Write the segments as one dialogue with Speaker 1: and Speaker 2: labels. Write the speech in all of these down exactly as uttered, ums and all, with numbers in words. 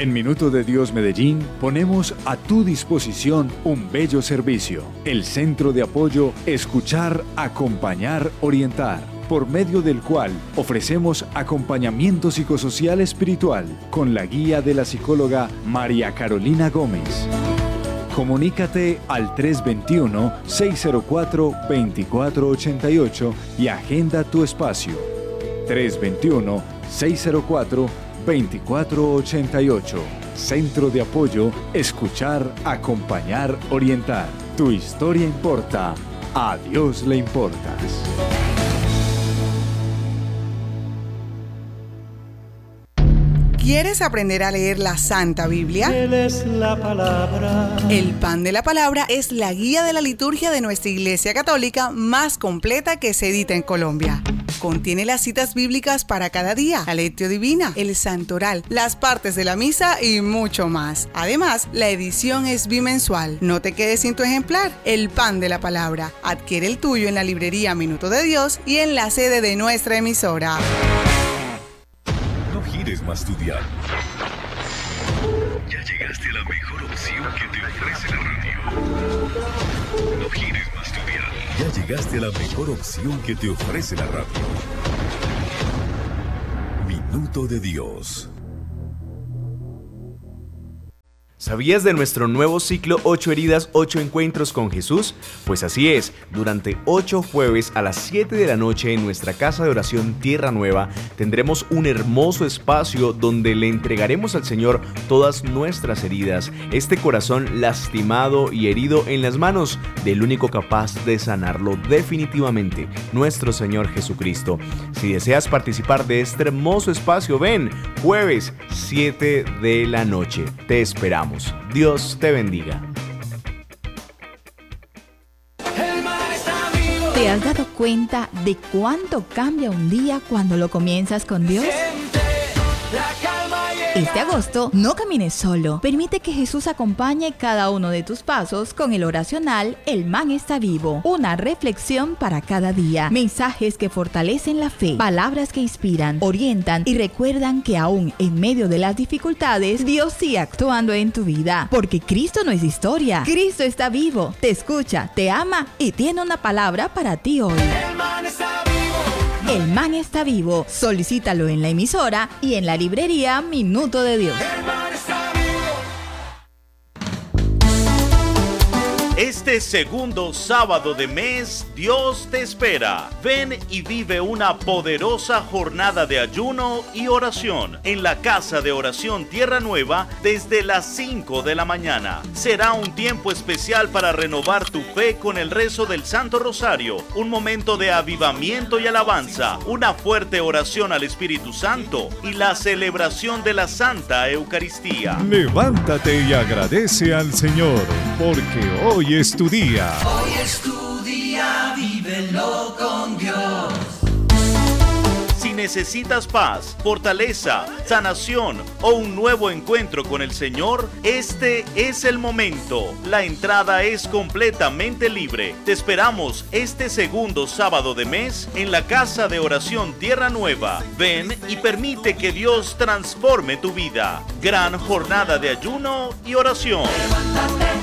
Speaker 1: En Minuto de Dios Medellín ponemos a tu disposición un bello servicio, el Centro de Apoyo Escuchar, Acompañar, Orientar, por medio del cual ofrecemos acompañamiento psicosocial espiritual con la guía de la psicóloga María Carolina Gómez. Comunícate al tres dos uno, seis cero cuatro, dos cuatro ocho ocho y agenda tu espacio. tres dos uno, seis cero cuatro, dos cuatro ocho ocho. Centro de Apoyo Escuchar, Acompañar, Orientar. Tu historia importa. A Dios le importas.
Speaker 2: ¿Quieres aprender a leer la Santa Biblia?
Speaker 3: Él es la palabra.
Speaker 2: El Pan de la Palabra es la guía de la liturgia de nuestra Iglesia Católica más completa que se edita en Colombia. Contiene las citas bíblicas para cada día, la lectio divina, el santoral, las partes de la misa y mucho más. Además, la edición es bimensual. No te quedes sin tu ejemplar. El Pan de la Palabra. Adquiere el tuyo en la librería Minuto de Dios y en la sede de nuestra emisora.
Speaker 4: No gires más tu dial. Ya llegaste a la mejor opción que te ofrece la radio. No gires más tu dial. Ya llegaste a la mejor opción que te ofrece la radio. Minuto de Dios.
Speaker 5: ¿Sabías de nuestro nuevo ciclo ocho heridas, ocho encuentros con Jesús? Pues así es, durante ocho jueves a las siete de la noche en nuestra casa de oración Tierra Nueva tendremos un hermoso espacio donde le entregaremos al Señor todas nuestras heridas, este corazón lastimado y herido en las manos del único capaz de sanarlo definitivamente, nuestro Señor Jesucristo. Si deseas participar de este hermoso espacio, ven, jueves siete de la noche. Te esperamos. Dios te bendiga.
Speaker 6: ¿Te has dado cuenta de cuánto cambia un día cuando lo comienzas con Dios? Este agosto, no camines solo. Permite que Jesús acompañe cada uno de tus pasos con el oracional El Man está vivo. Una reflexión para cada día. Mensajes que fortalecen la fe. Palabras que inspiran, orientan y recuerdan que aún en medio de las dificultades, Dios sigue actuando en tu vida. Porque Cristo no es historia. Cristo está vivo, te escucha, te ama y tiene una palabra para ti hoy. El Man está vivo. El Man está vivo. Solicítalo en la emisora y en la librería Minuto de Dios.
Speaker 3: El Man está vivo.
Speaker 7: Este segundo sábado de mes, Dios te espera. Ven y vive una poderosa jornada de ayuno y oración en la Casa de Oración Tierra Nueva desde las cinco de la mañana. Será un tiempo especial para renovar tu fe con el rezo del Santo Rosario, un momento de avivamiento y alabanza, una fuerte oración al Espíritu Santo y la celebración de la Santa Eucaristía.
Speaker 8: Levántate y agradece al Señor, porque hoy es tu día.
Speaker 9: Hoy es tu día, vívelo con Dios.
Speaker 7: Si necesitas paz, fortaleza, sanación o un nuevo encuentro con el Señor, este es el momento. La entrada es completamente libre. Te esperamos este segundo sábado de mes en la Casa de Oración Tierra Nueva. Ven y permite que Dios transforme tu vida. Gran jornada de ayuno y oración.
Speaker 9: Levántate.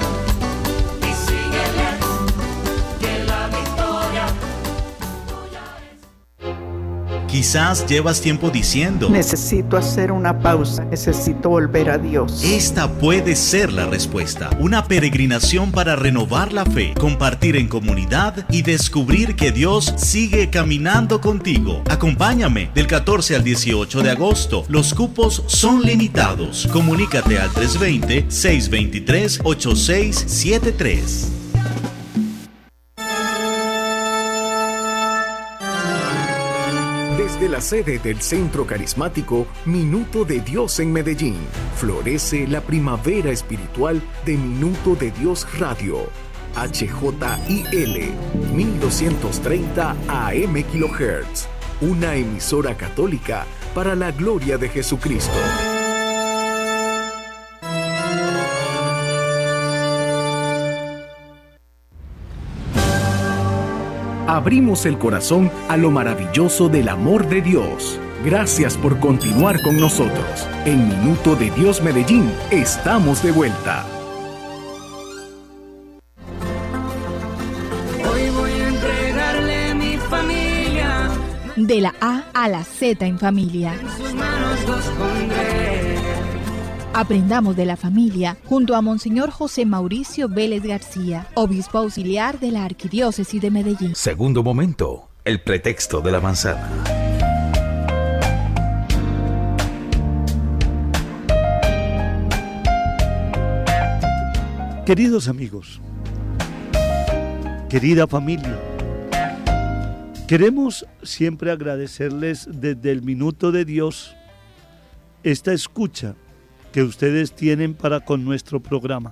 Speaker 7: Quizás llevas tiempo diciendo:
Speaker 10: necesito hacer una pausa, necesito volver a Dios.
Speaker 7: Esta puede ser la respuesta. Una peregrinación para renovar la fe, compartir en comunidad y descubrir que Dios sigue caminando contigo. Acompáñame del catorce al dieciocho de agosto. Los cupos son limitados. Comunícate al tres dos cero, seis dos tres, ocho seis siete tres.
Speaker 4: Desde la sede del Centro Carismático Minuto de Dios en Medellín, florece la primavera espiritual de Minuto de Dios Radio. H J I L mil doscientos treinta A M kilohertz, una emisora católica para la gloria de Jesucristo. Abrimos el corazón a lo maravilloso del amor de Dios. Gracias por continuar con nosotros. En Minuto de Dios Medellín, estamos de vuelta.
Speaker 9: Hoy voy a entregarle mi familia.
Speaker 6: De la A a la Z en familia.
Speaker 9: En sus manos los pondré.
Speaker 6: Aprendamos de la familia junto a Monseñor José Mauricio Vélez García, obispo auxiliar de la Arquidiócesis de Medellín.
Speaker 11: Segundo momento, el pretexto de la manzana.
Speaker 12: Queridos amigos, querida familia, queremos siempre agradecerles desde el Minuto de Dios esta escucha que ustedes tienen para con nuestro programa.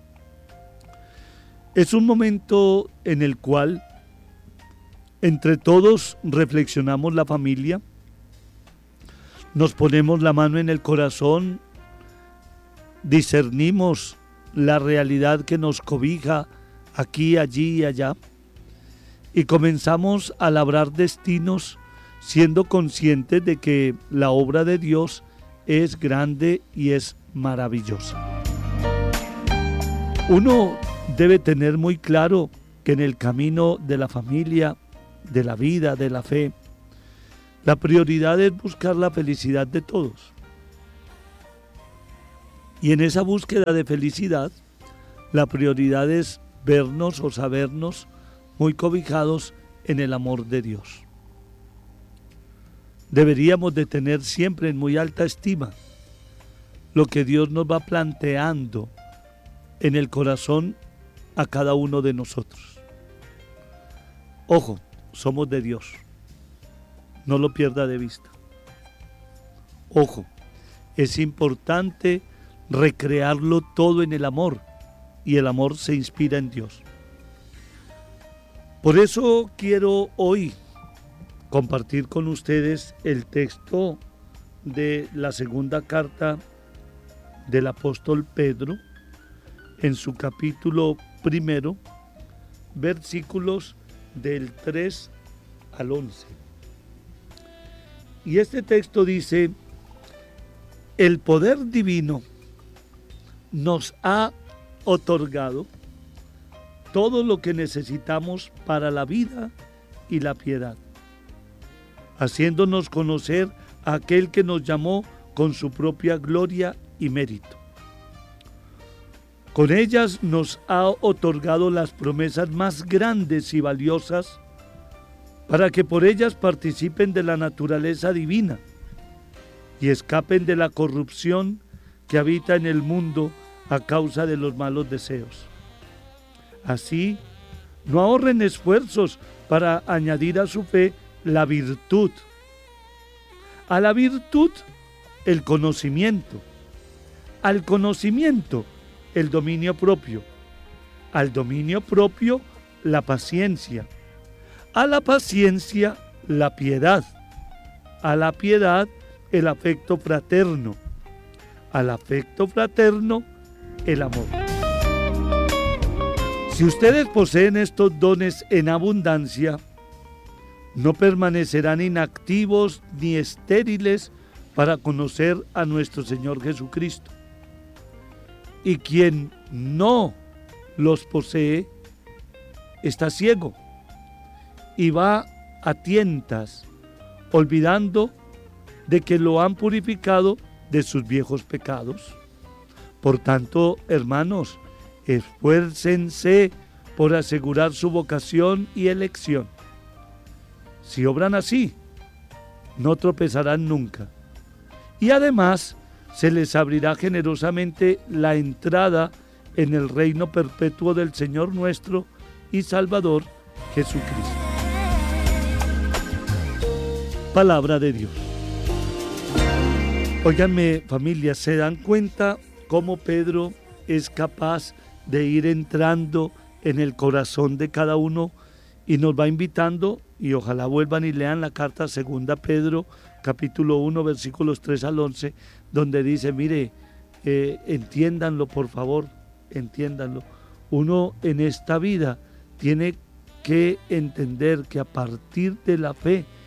Speaker 12: Es un momento en el cual entre todos reflexionamos la familia, nos ponemos la mano en el corazón, discernimos la realidad que nos cobija aquí, allí y allá, y comenzamos a labrar destinos siendo conscientes de que la obra de Dios es grande y es maravillosa. Uno debe tener muy claro que en el camino de la familia, de la vida, de la fe, la prioridad es buscar la felicidad de todos. Y en esa búsqueda de felicidad, la prioridad es vernos o sabernos muy cobijados en el amor de Dios. Deberíamos de tener siempre en muy alta estima lo que Dios nos va planteando en el corazón a cada uno de nosotros. Ojo, somos de Dios. No lo pierda de vista. Ojo, es importante recrearlo todo en el amor, y el amor se inspira en Dios. Por eso quiero hoy compartir con ustedes el texto de la segunda carta del apóstol Pedro, en su capítulo primero, versículos del tres al once. Y este texto dice: el poder divino nos ha otorgado todo lo que necesitamos para la vida y la piedad, haciéndonos conocer a aquel que nos llamó con su propia gloria y mérito. Con ellas nos ha otorgado las promesas más grandes y valiosas, para que por ellas participen de la naturaleza divina y escapen de la corrupción que habita en el mundo a causa de los malos deseos. Así, no ahorren esfuerzos para añadir a su fe la virtud, a la virtud el conocimiento, al conocimiento el dominio propio, al dominio propio la paciencia, a la paciencia la piedad, a la piedad el afecto fraterno, al afecto fraterno el amor. Si ustedes poseen estos dones en abundancia, no permanecerán inactivos ni estériles para conocer a nuestro Señor Jesucristo. Y quien no los posee está ciego y va a tientas, olvidando de que lo han purificado de sus viejos pecados. Por tanto, hermanos, esfuércense por asegurar su vocación y elección. Si obran así, no tropezarán nunca. Y además, se les abrirá generosamente la entrada en el reino perpetuo del Señor nuestro y Salvador Jesucristo. Palabra de Dios. Óiganme, familia, ¿se dan cuenta cómo Pedro es capaz de ir entrando en el corazón de cada uno y nos va invitando? Y ojalá vuelvan y lean la carta segunda Pedro, capítulo uno, versículos tres al once, donde dice, mire, eh, entiéndanlo por favor, entiéndanlo. Uno en esta vida tiene que entender que a partir de la fe,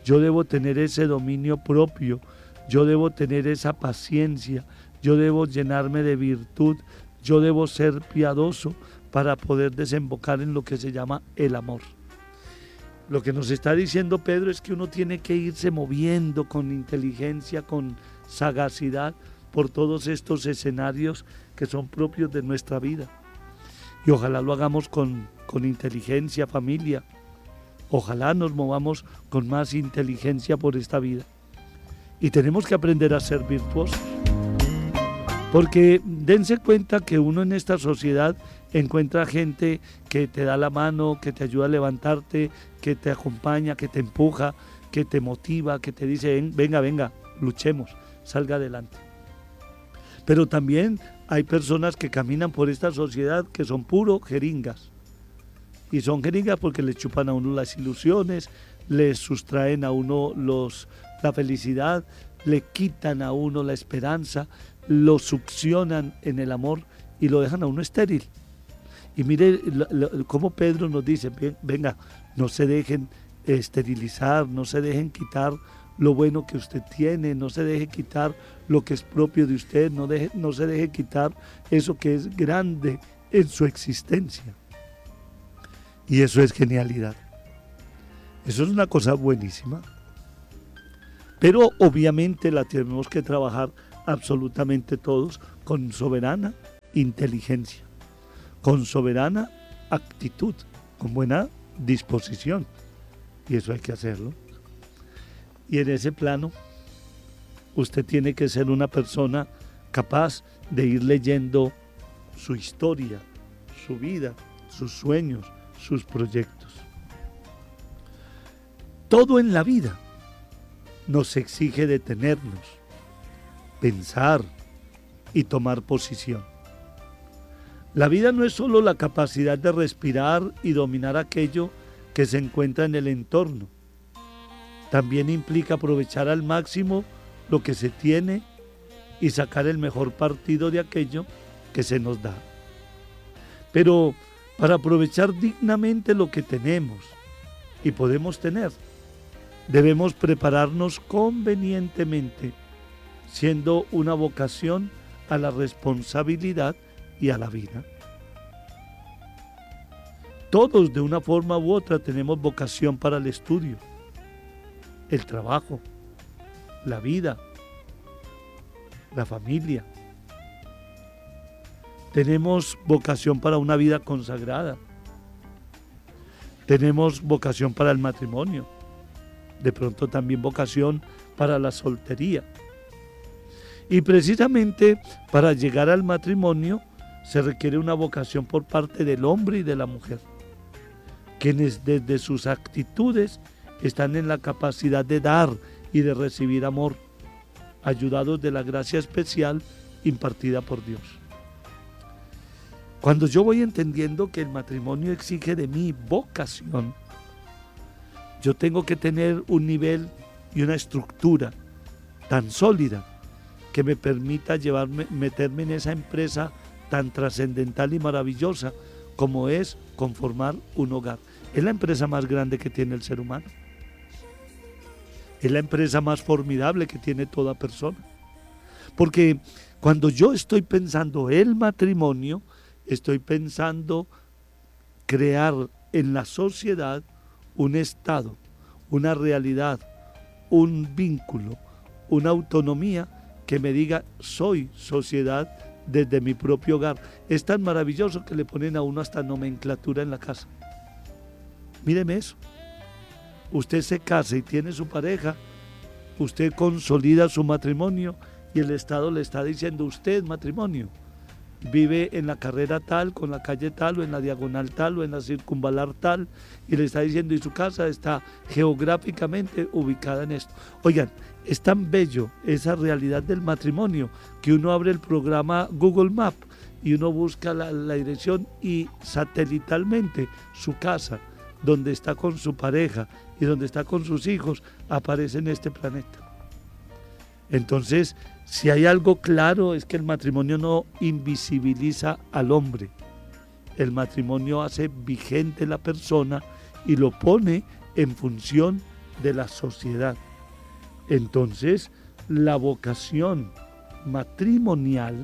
Speaker 12: yo debo tener ese dominio propio, yo debo tener esa paciencia, yo debo llenarme de virtud, yo debo ser piadoso para poder desembocar en lo que se llama el amor. Lo que nos está diciendo Pedro es que uno tiene que irse moviendo con inteligencia, con sagacidad por todos estos escenarios que son propios de nuestra vida. Y ojalá lo hagamos con, con inteligencia, familia. Ojalá nos movamos con más inteligencia por esta vida. Y tenemos que aprender a ser virtuosos. Porque dense cuenta que uno en esta sociedad encuentra gente que te da la mano, que te ayuda a levantarte, que te acompaña, que te empuja, que te motiva, que te dice, venga, venga, luchemos, salga adelante. Pero también hay personas que caminan por esta sociedad que son puro jeringas. Y son jeringas porque le chupan a uno las ilusiones, le sustraen a uno los, la felicidad, le quitan a uno la esperanza, lo succionan en el amor y lo dejan a uno estéril. Y mire cómo Pedro nos dice, venga, no se dejen esterilizar, no se dejen quitar lo bueno que usted tiene, no se deje quitar lo que es propio de usted, no, deje, no se deje quitar eso que es grande en su existencia. Y eso es genialidad. Eso es una cosa buenísima. Pero obviamente la tenemos que trabajar absolutamente todos con soberana inteligencia, con soberana actitud, con buena disposición. Y eso hay que hacerlo. Y en ese plano, usted tiene que ser una persona capaz de ir leyendo su historia, su vida, sus sueños, sus proyectos. Todo en la vida nos exige detenernos, pensar y tomar posición. La vida no es solo la capacidad de respirar y dominar aquello que se encuentra en el entorno. También implica aprovechar al máximo lo que se tiene y sacar el mejor partido de aquello que se nos da. Pero para aprovechar dignamente lo que tenemos y podemos tener, debemos prepararnos convenientemente, siendo una vocación a la responsabilidad y a la vida. Todos de una forma u otra tenemos vocación para el estudio, el trabajo, la vida, la familia. Tenemos vocación para una vida consagrada. Tenemos vocación para el matrimonio. De pronto también vocación para la soltería. Y precisamente para llegar al matrimonio se requiere una vocación por parte del hombre y de la mujer, quienes desde sus actitudes están en la capacidad de dar y de recibir amor, ayudados de la gracia especial impartida por Dios. Cuando yo voy entendiendo que el matrimonio exige de mí vocación, yo tengo que tener un nivel y una estructura tan sólida que me permita llevarme, meterme en esa empresa tan trascendental y maravillosa como es conformar un hogar. Es la empresa más grande que tiene el ser humano. Es la empresa más formidable que tiene toda persona. Porque cuando yo estoy pensando el matrimonio, estoy pensando crear en la sociedad un estado, una realidad, un vínculo, una autonomía que me diga soy sociedad desde mi propio hogar. Es tan maravilloso que le ponen a uno hasta nomenclatura en la casa. Míreme eso. Usted se casa y tiene su pareja, usted consolida su matrimonio y el Estado le está diciendo usted matrimonio. Vive en la carrera tal, con la calle tal, o en la diagonal tal, o en la circunvalar tal, y le está diciendo, y su casa está geográficamente ubicada en esto. Oigan, es tan bello esa realidad del matrimonio, que uno abre el programa Google Maps, y uno busca la, la dirección, y satelitalmente su casa, donde está con su pareja, y donde está con sus hijos, aparece en este planeta. Entonces, si hay algo claro es que el matrimonio no invisibiliza al hombre. El matrimonio hace vigente la persona y lo pone en función de la sociedad. Entonces, la vocación matrimonial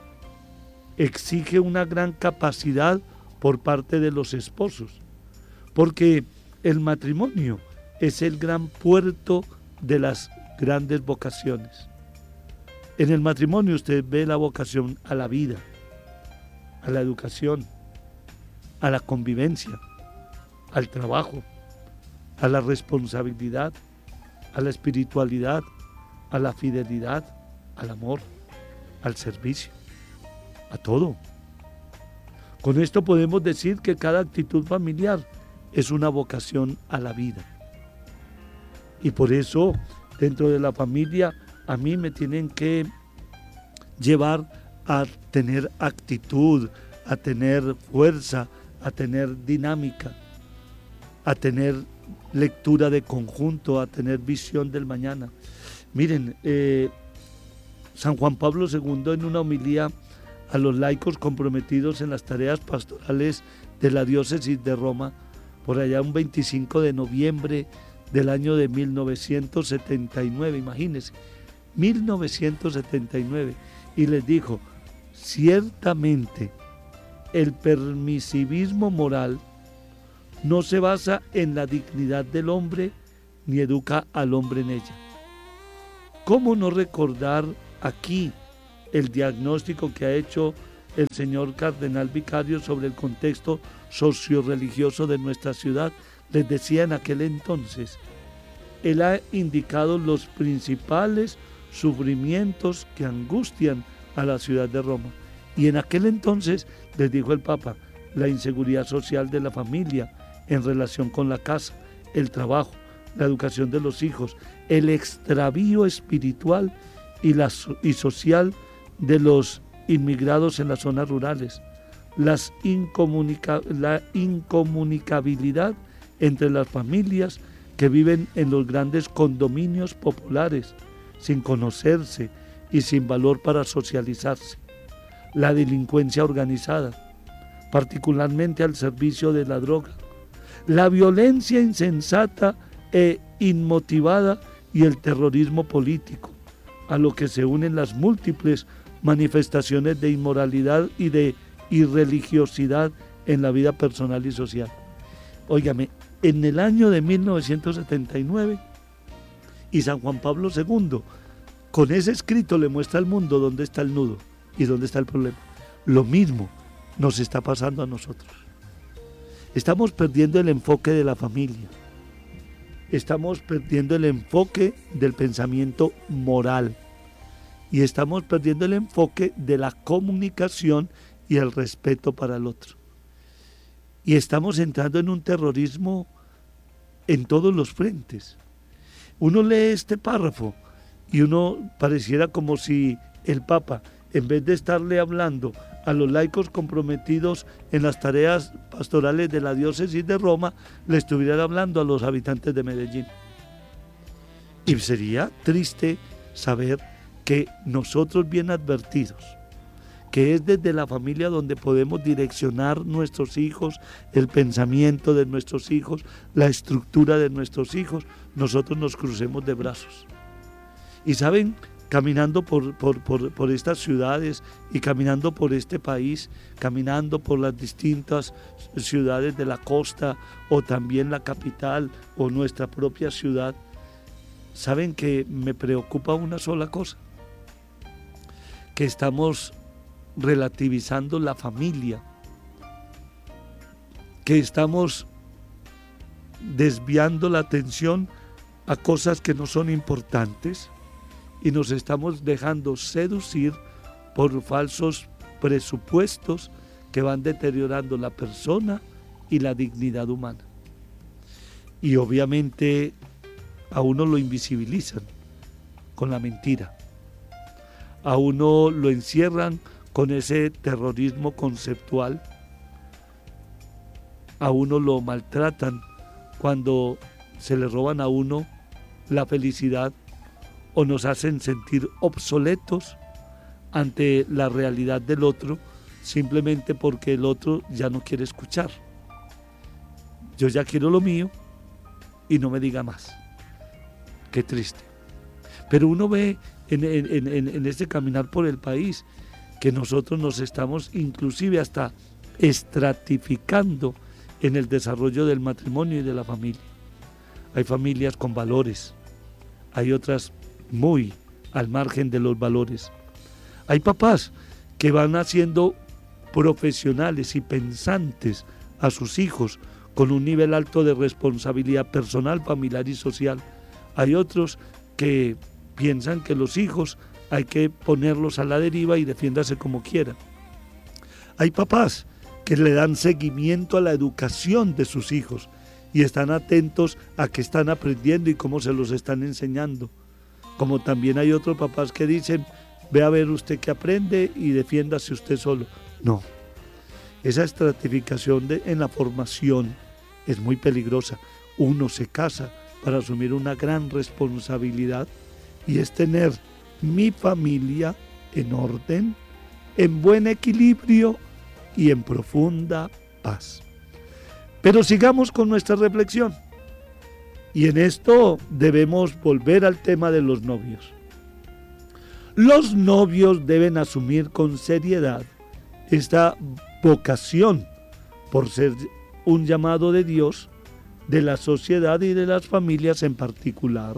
Speaker 12: exige una gran capacidad por parte de los esposos, porque el matrimonio es el gran puerto de las grandes vocaciones. En el matrimonio usted ve la vocación a la vida, a la educación, a la convivencia, al trabajo, a la responsabilidad, a la espiritualidad, a la fidelidad, al amor, al servicio, a todo. Con esto podemos decir que cada actitud familiar es una vocación a la vida. Y por eso, dentro de la familia, a mí me tienen que llevar a tener actitud, a tener fuerza, a tener dinámica, a tener lectura de conjunto, a tener visión del mañana. Miren, eh, San Juan Pablo segundo en una homilía a los laicos comprometidos en las tareas pastorales de la diócesis de Roma, por allá un veinticinco de noviembre del año de mil novecientos setenta y nueve, imagínense, mil novecientos setenta y nueve, y les dijo: ciertamente el permisivismo moral no se basa en la dignidad del hombre ni educa al hombre en ella. ¿Cómo no recordar aquí el diagnóstico que ha hecho el señor cardenal vicario sobre el contexto socio-religioso de nuestra ciudad? Les decía en aquel entonces, él ha indicado los principales sufrimientos que angustian a la ciudad de Roma. Y en aquel entonces les dijo el Papa: la inseguridad social de la familia en relación con la casa, el trabajo, la educación de los hijos, el extravío espiritual y, la, y social de los inmigrados en las zonas rurales, las incomunica, la incomunicabilidad entre las familias que viven en los grandes condominios populares, sin conocerse y sin valor para socializarse, la delincuencia organizada, particularmente al servicio de la droga, la violencia insensata e inmotivada y el terrorismo político, a lo que se unen las múltiples manifestaciones de inmoralidad y de irreligiosidad en la vida personal y social. Óigame, en el año de mil novecientos setenta y nueve, y San Juan Pablo segundo, con ese escrito le muestra al mundo dónde está el nudo y dónde está el problema. Lo mismo nos está pasando a nosotros. Estamos perdiendo el enfoque de la familia. Estamos perdiendo el enfoque del pensamiento moral. Y estamos perdiendo el enfoque de la comunicación y el respeto para el otro. Y estamos entrando en un terrorismo en todos los frentes. Uno lee este párrafo y uno pareciera como si el Papa, en vez de estarle hablando a los laicos comprometidos en las tareas pastorales de la diócesis de Roma, le estuviera hablando a los habitantes de Medellín. Y sería triste saber que nosotros, bien advertidos, que es desde la familia donde podemos direccionar nuestros hijos, el pensamiento de nuestros hijos, la estructura de nuestros hijos, nosotros nos crucemos de brazos. Y saben, caminando por, por, por, por estas ciudades y caminando por este país, caminando por las distintas ciudades de la costa o también la capital o nuestra propia ciudad, saben que me preocupa una sola cosa, que estamos relativizando la familia, que estamos desviando la atención a cosas que no son importantes y nos estamos dejando seducir por falsos presupuestos que van deteriorando la persona y la dignidad humana. Y obviamente a uno lo invisibilizan con la mentira, a uno lo encierran con ese terrorismo conceptual, a uno lo maltratan cuando se le roban a uno la felicidad o nos hacen sentir obsoletos ante la realidad del otro simplemente porque el otro ya no quiere escuchar. Yo ya quiero lo mío y no me diga más. Qué triste. Pero uno ve en, en, en, en este caminar por el país que nosotros nos estamos inclusive hasta estratificando en el desarrollo del matrimonio y de la familia. Hay familias con valores, hay otras muy al margen de los valores. Hay papás que van haciendo profesionales y pensantes a sus hijos con un nivel alto de responsabilidad personal, familiar y social. Hay otros que piensan que los hijos hay que ponerlos a la deriva y defiéndase como quieran. Hay papás que le dan seguimiento a la educación de sus hijos y están atentos a qué están aprendiendo y cómo se los están enseñando. Como también hay otros papás que dicen, ve a ver usted qué aprende y defiéndase usted solo. No, esa estratificación de, en la formación es muy peligrosa. Uno se casa para asumir una gran responsabilidad y es tener mi familia en orden, en buen equilibrio y en profunda paz. Pero sigamos con nuestra reflexión. Y en esto debemos volver al tema de los novios. Los novios deben asumir con seriedad esta vocación por ser un llamado de Dios, de la sociedad y de las familias en particular.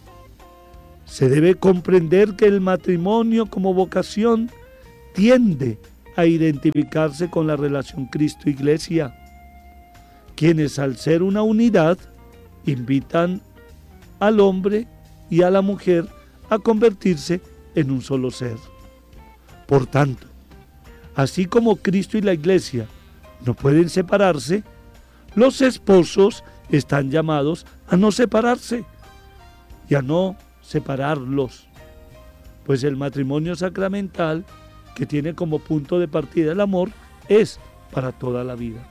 Speaker 12: Se debe comprender que el matrimonio como vocación tiende a identificarse con la relación Cristo-Iglesia, quienes al ser una unidad invitan al hombre y a la mujer a convertirse en un solo ser. Por tanto, así como Cristo y la Iglesia no pueden separarse, los esposos están llamados a no separarse y a no separarlos, pues el matrimonio sacramental, que tiene como punto de partida el amor, es para toda la vida.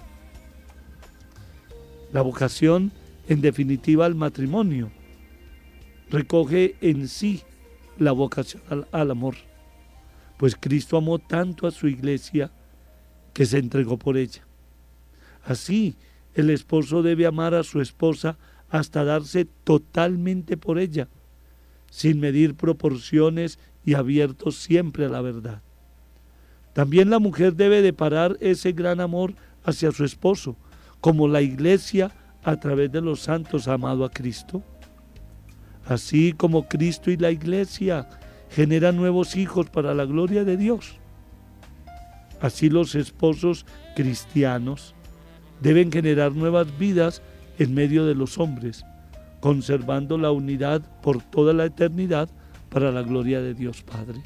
Speaker 12: La vocación, en definitiva, al matrimonio, recoge en sí la vocación al, al amor, pues Cristo amó tanto a su iglesia que se entregó por ella. Así, el esposo debe amar a su esposa hasta darse totalmente por ella, sin medir proporciones y abierto siempre a la verdad. También la mujer debe de parar ese gran amor hacia su esposo, como la iglesia a través de los santos ha amado a Cristo. Así como Cristo y la iglesia generan nuevos hijos para la gloria de Dios, así los esposos cristianos deben generar nuevas vidas en medio de los hombres, conservando la unidad por toda la eternidad para la gloria de Dios Padre.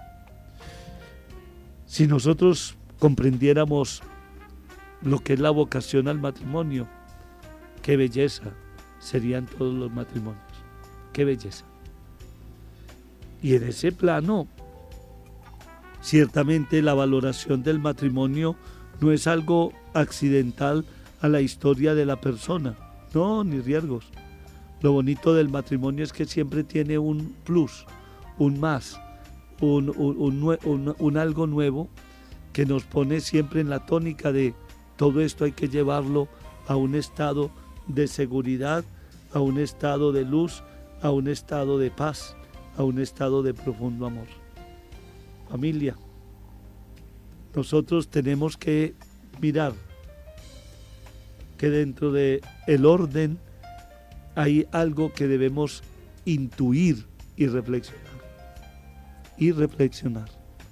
Speaker 12: Si nosotros comprendiéramos lo que es la vocación al matrimonio, qué belleza serían todos los matrimonios, qué belleza. Y en ese plano, ciertamente la valoración del matrimonio no es algo accidental a la historia de la persona, no, ni riesgos. Lo bonito del matrimonio es que siempre tiene un plus, un más, un, un, un, un, un algo nuevo que nos pone siempre en la tónica de todo esto hay que llevarlo a un estado de seguridad, a un estado de luz, a un estado de paz, a un estado de profundo amor. Familia, nosotros tenemos que mirar que dentro de el orden hay algo que debemos intuir y reflexionar. Y reflexionar.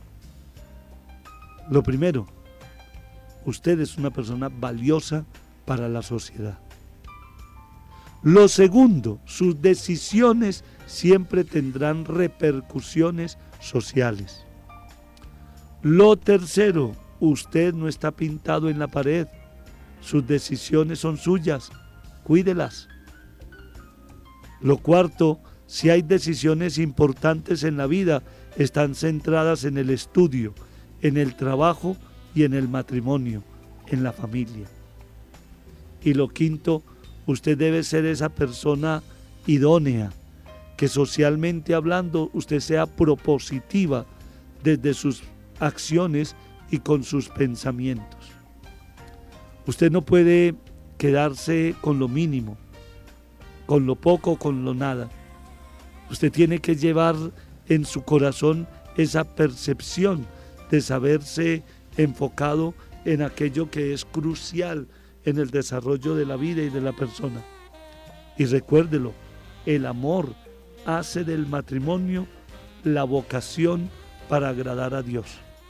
Speaker 12: Lo primero, usted es una persona valiosa para la sociedad. Lo segundo, sus decisiones siempre tendrán repercusiones sociales. Lo tercero, usted no está pintado en la pared. Sus decisiones son suyas. Cuídelas. Lo cuarto, si hay decisiones importantes en la vida, están centradas en el estudio, en el trabajo y en el matrimonio, en la familia. Y lo quinto, usted debe ser esa persona idónea, que socialmente hablando usted sea propositiva desde sus acciones y con sus pensamientos. Usted no puede quedarse con lo mínimo, con lo poco, con lo nada. Usted tiene que llevar en su corazón esa percepción de saberse enfocado en aquello que es crucial en el desarrollo de la vida y de la persona. Y recuérdelo, el amor hace del matrimonio la vocación para agradar a Dios.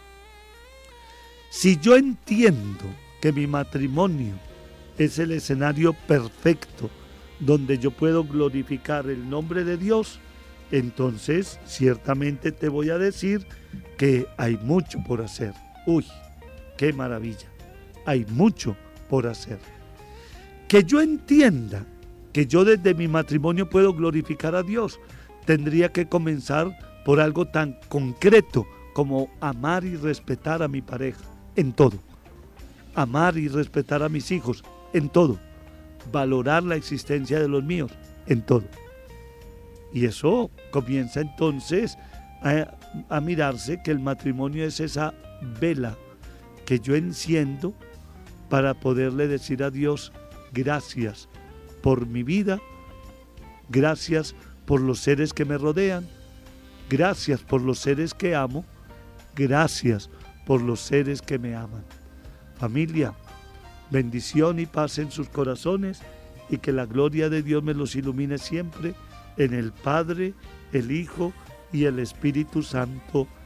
Speaker 12: Si yo entiendo que mi matrimonio es el escenario perfecto donde yo puedo glorificar el nombre de Dios, entonces ciertamente te voy a decir que hay mucho por hacer. Uy, qué maravilla, hay mucho por hacer. Que yo entienda que yo desde mi matrimonio puedo glorificar a Dios, tendría que comenzar por algo tan concreto como amar y respetar a mi pareja en todo. Amar y respetar a mis hijos en todo. Valorar la existencia de los míos en todo. Y eso comienza entonces a, a mirarse que el matrimonio es esa vela que yo enciendo para poderle decir a Dios gracias por mi vida, gracias por los seres que me rodean, gracias por los seres que amo, gracias por los seres que me aman. Familia, bendición y paz en sus corazones y que la gloria de Dios me los ilumine siempre en el Padre, el Hijo y el Espíritu Santo.